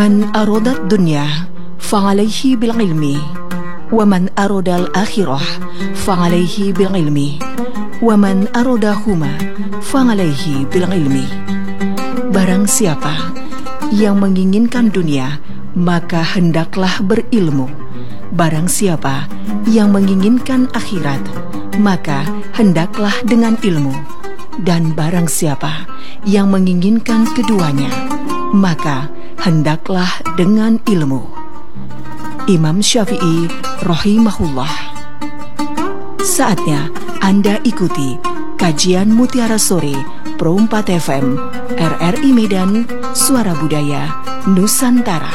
Man arodat dunya fa'alayhi bil ilmi wa man arodal akhirah fa'alayhi bil ilmi wa man arodahuma fa'alayhi bil ilmi. Barang siapa yang menginginkan dunia, maka hendaklah berilmu. Barang siapa yang menginginkan akhirat, maka hendaklah dengan ilmu. Dan barang siapa yang menginginkan keduanya, maka hendaklah dengan ilmu. Imam Syafi'i rahimahullah. Saatnya Anda ikuti kajian Mutiara Sore Pro 4 FM RRI Medan, Suara Budaya Nusantara.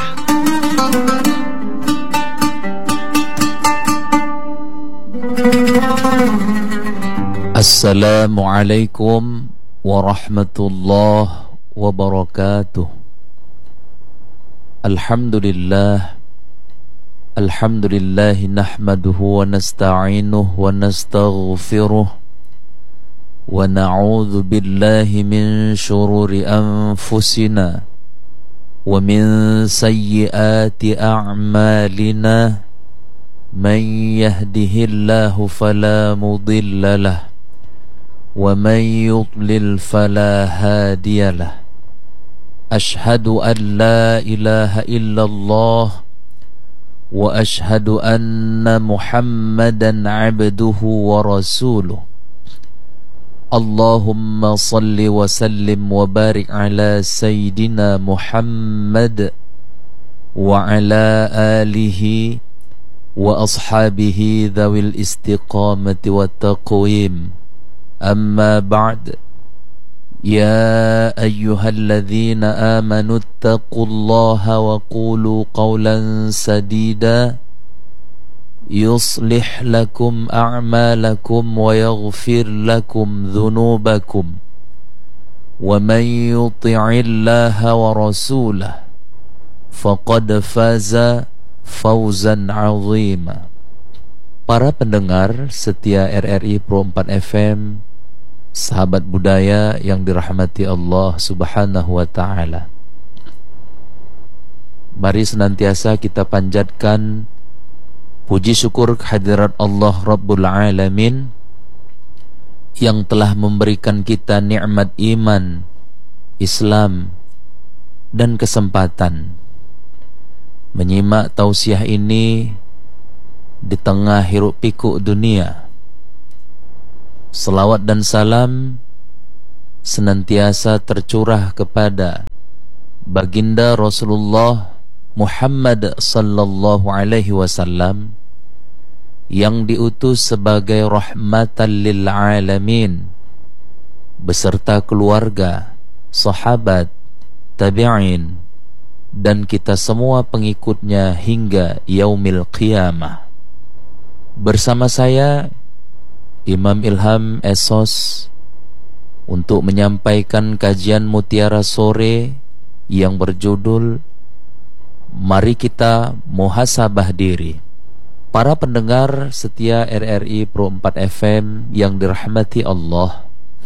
Assalamualaikum warahmatullahi wabarakatuh. Alhamdulillah nahmaduhu wa nasta'inuhu wa nastaghfiruh wa na'udzu billahi min shururi anfusina wa min sayyiati a'malina. Man yahdihillahu fala mudilla lahu wa man yudlil fala hadiya lahu. Ashhadu an la ilaha illallah wa ashhadu anna Muhammadan abduhu wa rasuluh. Allahumma salli wa sallim wa barik ala sayyidina Muhammad wa ala alihi wa ashabihi dhawil istiqamati wa taqwim. Amma ba'd. Ya ayyuhalladzina amanu ittaqullaha wa qulu qawlan sadida yuslih lakum a'malakum wa yaghfir lakum dhunubakum wa man yuti'illaha wa rasulahu faqad faza fawzan 'azima. Para pendengar setia RRI Pro 4 FM, sahabat budaya yang dirahmati Allah Subhanahu wa ta'ala, mari senantiasa kita panjatkan puji syukur kehadirat Allah Rabbul Alamin yang telah memberikan kita nikmat iman, Islam, dan kesempatan menyimak tausiah ini di tengah hiruk pikuk dunia. Selawat dan salam senantiasa tercurah kepada baginda Rasulullah Muhammad sallallahu alaihi wasallam yang diutus sebagai rahmatan lil alamin beserta keluarga, sahabat, tabi'in, dan kita semua pengikutnya hingga yaumil qiyamah. Bersama saya Imam Ilham Esos untuk menyampaikan kajian Mutiara Sore yang berjudul Mari Kita Muhasabah Diri. Para pendengar setia RRI Pro 4 FM yang dirahmati Allah,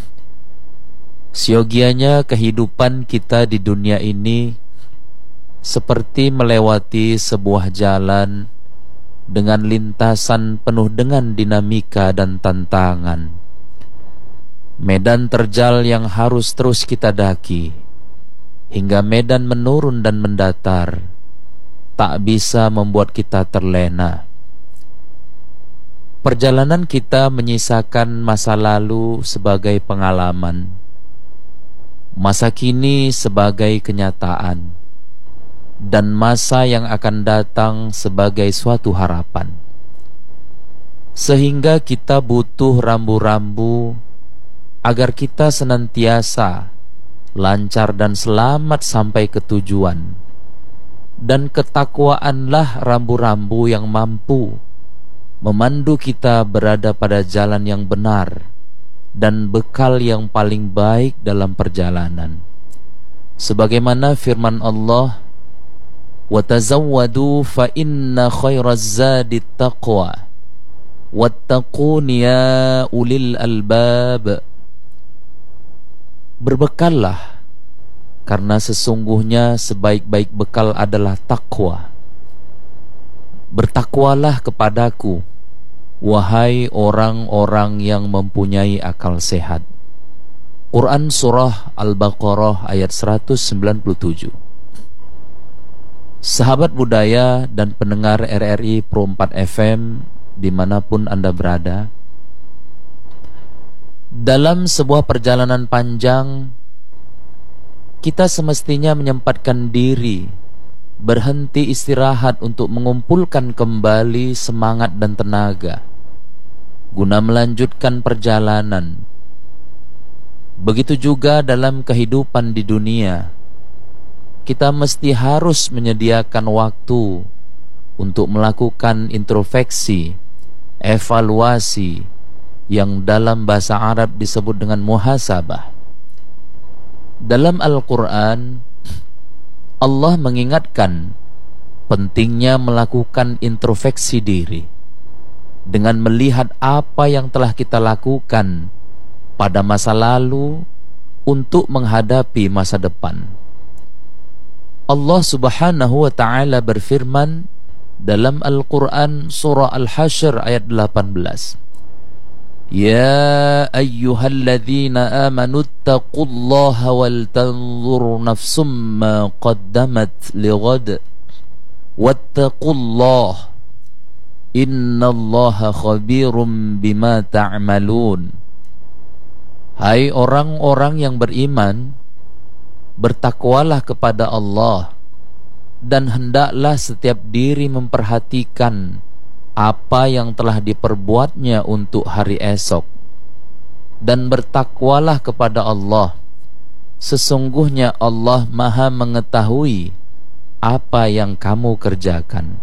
siogianya kehidupan kita di dunia ini seperti melewati sebuah jalan dengan lintasan penuh dengan dinamika dan tantangan. Medan terjal yang harus terus kita daki, hingga medan menurun dan mendatar tak bisa membuat kita terlena. Perjalanan kita menyisakan masa lalu sebagai pengalaman, masa kini sebagai kenyataan, dan masa yang akan datang sebagai suatu harapan. Sehingga kita butuh rambu-rambu agar kita senantiasa lancar dan selamat sampai ke tujuan. Dan ketakwaanlah rambu-rambu yang mampu memandu kita berada pada jalan yang benar dan bekal yang paling baik dalam perjalanan. Sebagaimana firman Allah, وَتَزَوَّدُوا فَإِنَّ خَيْرَ الزَّادِ التَّقْوَى وَاتَّقُونِ يَا أُولِي الْأَلْبَابِ. Berbekallah karena sesungguhnya sebaik-baik bekal adalah takwa. Bertakwalah kepadaku, wahai orang-orang yang mempunyai akal sehat. Quran Surah Al-Baqarah ayat 197. Sahabat budaya dan pendengar RRI Pro 4 FM dimanapun Anda berada, dalam sebuah perjalanan panjang, kita semestinya menyempatkan diri berhenti istirahat untuk mengumpulkan kembali semangat dan tenaga guna melanjutkan perjalanan. Begitu juga dalam kehidupan di dunia, kita mesti harus menyediakan waktu untuk melakukan introspeksi, evaluasi yang dalam bahasa Arab disebut dengan muhasabah. Dalam Al-Quran, Allah mengingatkan pentingnya melakukan introspeksi diri dengan melihat apa yang telah kita lakukan pada masa lalu untuk menghadapi masa depan. Allah Subhanahu wa ta'ala berfirman dalam Al-Quran Surah Al-Hasyr ayat 18, Ya ayyuhalladzina amanu taqullaha wal tanzur nafsum ma qaddamat lighad wattaqullaha innallaha khabirum bima ta'malun. Hai orang-orang yang beriman, bertakwalah kepada Allah dan hendaklah setiap diri memperhatikan apa yang telah diperbuatnya untuk hari esok, dan bertakwalah kepada Allah. Sesungguhnya Allah Maha mengetahui apa yang kamu kerjakan.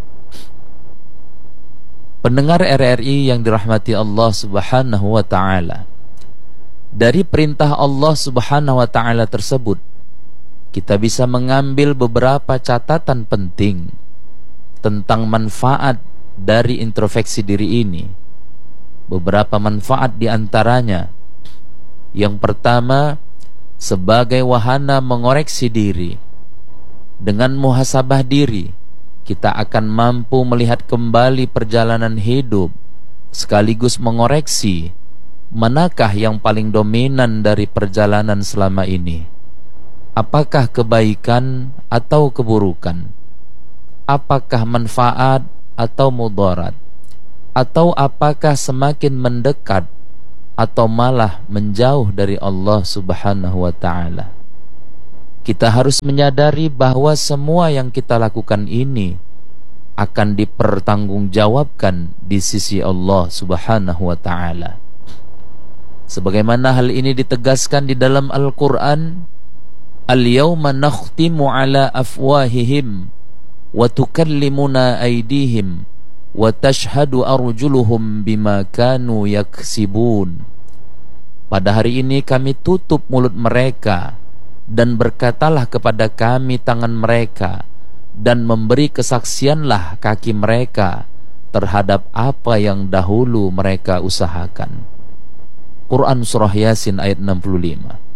Pendengar RRI yang dirahmati Allah Subhanahu wa ta'ala, dari perintah Allah Subhanahu wa ta'ala tersebut, kita bisa mengambil beberapa catatan penting tentang manfaat dari introspeksi diri ini. Beberapa manfaat diantaranya, yang pertama, sebagai wahana mengoreksi diri. Dengan muhasabah diri, kita akan mampu melihat kembali perjalanan hidup, sekaligus mengoreksi manakah yang paling dominan dari perjalanan selama ini. Apakah kebaikan atau keburukan? Apakah manfaat atau mudarat? Atau apakah semakin mendekat atau malah menjauh dari Allah Subhanahu wa ta'ala? Kita harus menyadari bahwa semua yang kita lakukan ini akan dipertanggungjawabkan di sisi Allah Subhanahu wa ta'ala. Sebagaimana hal ini ditegaskan di dalam Al-Quran, Al-yawma nakhtimu ala afwahihim wa tukallimuna aydihim wa tashhadu arjuluhum bima kanu yaksibun. Pada hari ini kami tutup mulut mereka dan berkatalah kepada kami tangan mereka, dan memberi kesaksianlah kaki mereka terhadap apa yang dahulu mereka usahakan. Quran Surah Yasin ayat 65.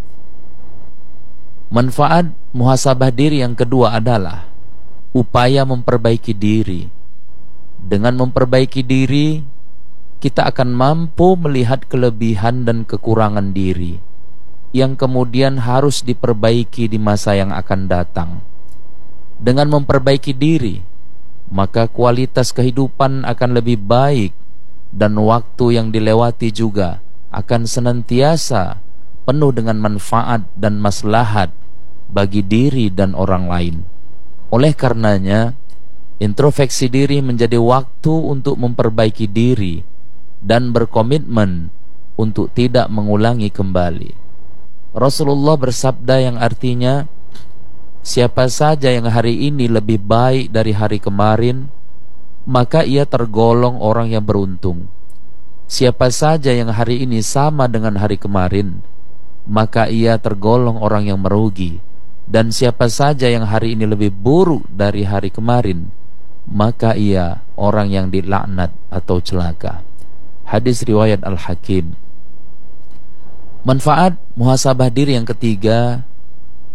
Manfaat muhasabah diri yang kedua adalah upaya memperbaiki diri. Dengan memperbaiki diri, kita akan mampu melihat kelebihan dan kekurangan diri yang kemudian harus diperbaiki di masa yang akan datang. Dengan memperbaiki diri, maka kualitas kehidupan akan lebih baik, dan waktu yang dilewati juga akan senantiasa penuh dengan manfaat dan maslahat bagi diri dan orang lain. Oleh karenanya, introspeksi diri menjadi waktu untuk memperbaiki diri dan berkomitmen untuk tidak mengulangi kembali. Rasulullah bersabda yang artinya, siapa saja yang hari ini lebih baik dari hari kemarin, maka ia tergolong orang yang beruntung. Siapa saja yang hari ini sama dengan hari kemarin, maka ia tergolong orang yang merugi. Dan siapa saja yang hari ini lebih buruk dari hari kemarin, maka ia orang yang dilaknat atau celaka. Hadis riwayat Al-Hakim. Manfaat muhasabah diri yang ketiga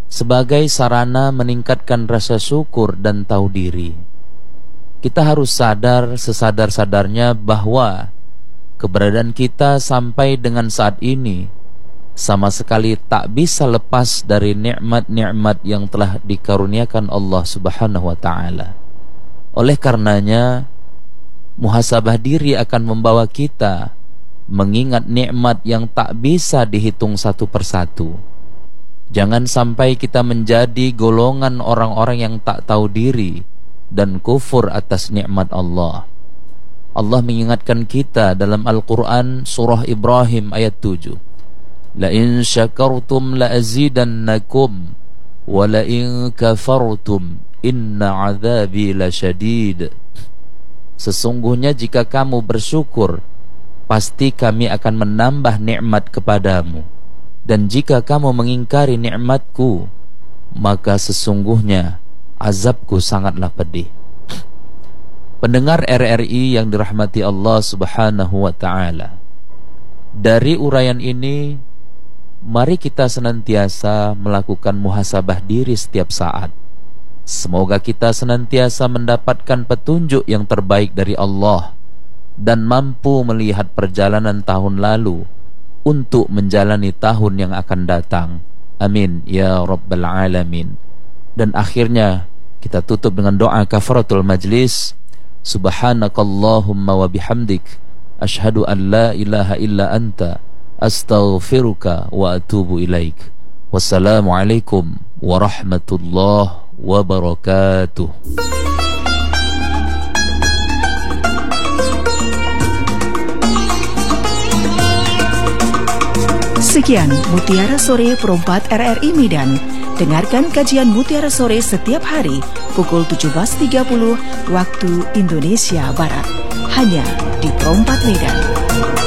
sebagai sarana meningkatkan rasa syukur dan tahu diri. Kita harus sadar sesadar-sadarnya bahwa keberadaan kita sampai dengan saat ini sama sekali tak bisa lepas dari nikmat-nikmat yang telah dikaruniakan Allah Subhanahu wa taala. Oleh karenanya, muhasabah diri akan membawa kita mengingat nikmat yang tak bisa dihitung satu persatu. Jangan sampai kita menjadi golongan orang-orang yang tak tahu diri dan kufur atas nikmat Allah. Allah mengingatkan kita dalam Al-Quran surah Ibrahim ayat 7. La in syakartum la azidannakum wa la in kafartum inna azabi lasyadid. Sesungguhnya jika kamu bersyukur, pasti kami akan menambah nikmat kepadamu. Dan jika kamu mengingkari nikmatku, maka sesungguhnya azabku sangatlah pedih. Pendengar RRI yang dirahmati Allah Subhanahu wa taala, dari uraian ini mari kita senantiasa melakukan muhasabah diri setiap saat. Semoga kita senantiasa mendapatkan petunjuk yang terbaik dari Allah dan mampu melihat perjalanan tahun lalu untuk menjalani tahun yang akan datang. Amin ya rabbal alamin. Dan akhirnya kita tutup dengan doa kafaratul majlis. Subhanakallahumma wa bihamdik, asyhadu an la ilaha illa anta, astaghfiruka wa atubu ilaik. Wassalamualaikum warahmatullahi wabarakatuh. Sekian Mutiara Sore Perompat RRI Medan. Dengarkan kajian Mutiara Sore setiap hari pukul 17.30 waktu Indonesia Barat. Hanya di Perompat Medan.